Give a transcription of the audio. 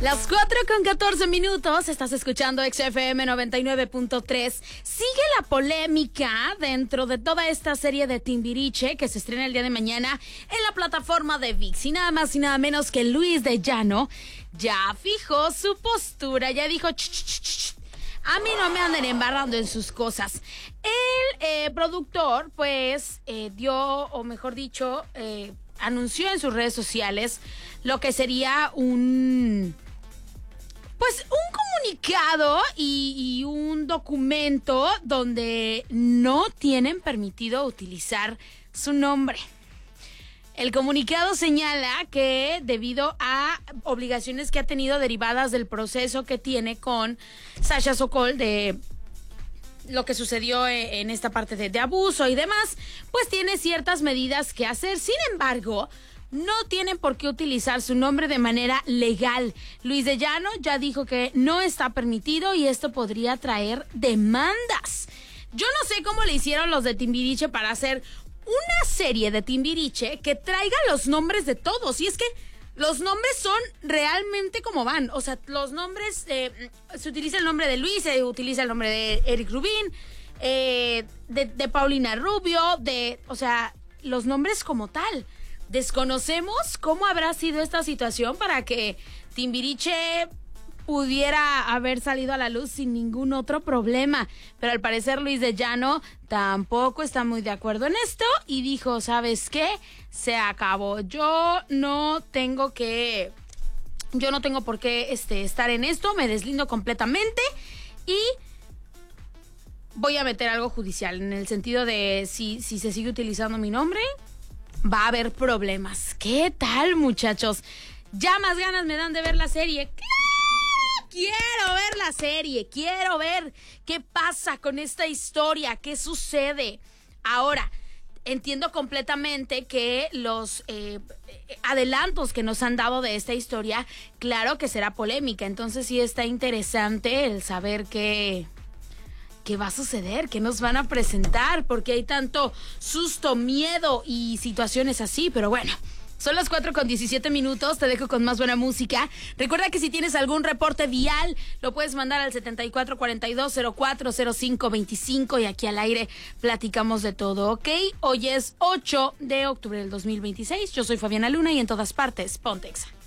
Las 4:14, estás escuchando XFM 99.3. Sigue la polémica dentro de toda esta serie de Timbiriche que se estrena el día de mañana en la plataforma de ViX. Y nada más y nada menos que Luis de Llano ya fijó su postura, ya dijo, a mí no me anden embarrando en sus cosas. El productor, pues, dio, o mejor dicho, anunció en sus redes sociales lo que sería un comunicado y un documento donde no tienen permitido utilizar su nombre. El comunicado señala que debido a obligaciones que ha tenido derivadas del proceso que tiene con Sasha Sokol de lo que sucedió en esta parte de abuso y demás, pues tiene ciertas medidas que hacer. Sin embargo, no tienen por qué utilizar su nombre de manera legal. Luis de Llano ya dijo que no está permitido y esto podría traer demandas. Yo no sé cómo le hicieron los de Timbiriche para hacer una serie de Timbiriche que traiga los nombres de todos. Y es que los nombres son realmente como van. O sea, los nombres, se utiliza el nombre de Luis, se utiliza el nombre de Eric Rubín, de Paulina Rubio, o sea, los nombres como tal. Desconocemos cómo habrá sido esta situación para que Timbiriche pudiera haber salido a la luz sin ningún otro problema. Pero al parecer Luis de Llano tampoco está muy de acuerdo en esto y dijo, ¿sabes qué? Se acabó. Yo no tengo por qué estar en esto, me deslindo completamente y voy a meter algo judicial en el sentido de si se sigue utilizando mi nombre, va a haber problemas. ¿Qué tal, muchachos? Ya más ganas me dan de ver la serie. Quiero ver la serie, quiero ver qué pasa con esta historia, qué sucede. Ahora, entiendo completamente que los adelantos que nos han dado de esta historia, claro que será polémica. Entonces sí está interesante el saber qué va a suceder, qué nos van a presentar, porque hay tanto susto, miedo y situaciones así, pero bueno. Son las 4:17, te dejo con más buena música. Recuerda que si tienes algún reporte vial, lo puedes mandar al 7442-040525 y aquí al aire platicamos de todo, ¿ok? Hoy es 8 de octubre del 2026, yo soy Fabiana Luna y en todas partes, Ponte Exa.